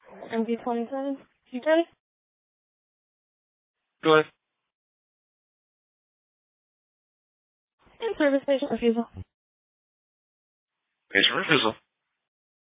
MV27. You ready? Go ahead. In service, patient refusal. Patient refusal.